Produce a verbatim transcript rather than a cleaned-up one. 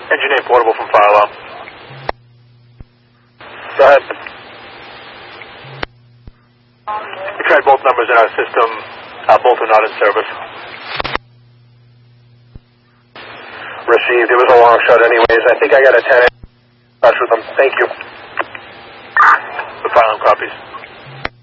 Engine eight portable from fire alarm. Go ahead. We tried both numbers in our system. Uh, both are not in service. Received. It was a long shot anyways. I think I got a ten. Touch with them. Thank you. The fire alarm copies.